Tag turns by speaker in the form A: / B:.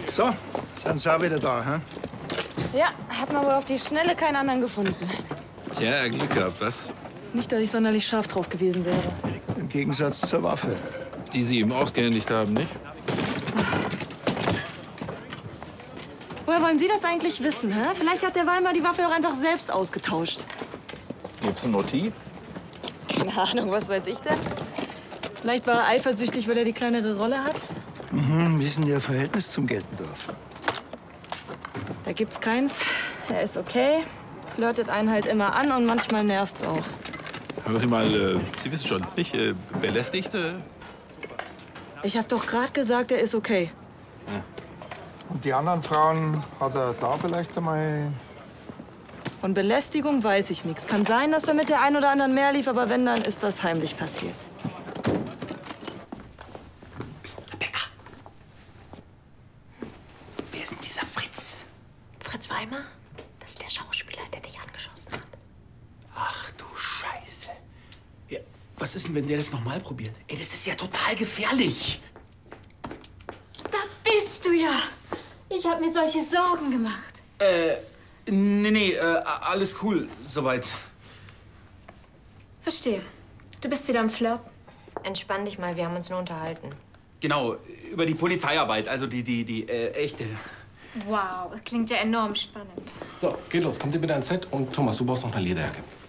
A: So, sind Sie auch wieder da, hä?
B: Ja, hat man wohl auf die Schnelle keinen anderen gefunden.
C: Tja, Glück gehabt, was?
B: Ist nicht, dass ich sonderlich scharf drauf gewesen wäre.
A: Im Gegensatz zur Waffe.
C: Die Sie ihm ausgehändigt haben, nicht?
B: Woher wollen Sie das eigentlich wissen, hä? Vielleicht hat der Weimar die Waffe auch einfach selbst ausgetauscht.
C: Gibt's ein Motiv?
B: Keine Ahnung, was weiß ich denn? Vielleicht war er eifersüchtig, weil er die kleinere Rolle hat?
A: Wie ist denn Ihr Verhältnis zum Geltendorf?
B: Da gibt's keins. Er ist okay, flirtet einen halt immer an und manchmal nervt's auch.
C: Haben Sie mal, Sie wissen schon, nicht belästigt?
B: Ich hab doch gerade gesagt, er ist okay.
C: Ja.
A: Und die anderen Frauen, hat er da vielleicht einmal...
B: Von Belästigung weiß ich nichts. Kann sein, dass er mit der einen oder anderen mehr lief, aber wenn, dann ist das heimlich passiert.
D: Psst, Rebecca. Wer ist denn dieser Fritz?
E: Fritz Weimar? Das ist der Schauspieler, der dich angeschossen hat.
D: Ach du Scheiße. Ja, was ist denn, wenn der das nochmal probiert? Ey, das ist ja total gefährlich.
E: Da bist du ja. Ich habe mir solche Sorgen gemacht.
D: Nee, alles cool, soweit.
E: Verstehe. Du bist wieder am Flirten.
F: Entspann dich mal, wir haben uns nur unterhalten.
D: Genau, über die Polizeiarbeit, also die echte.
E: Wow, klingt ja enorm spannend.
G: So, geht los. Kommt ihr bitte ans Set und Thomas, du brauchst noch eine Lederjacke.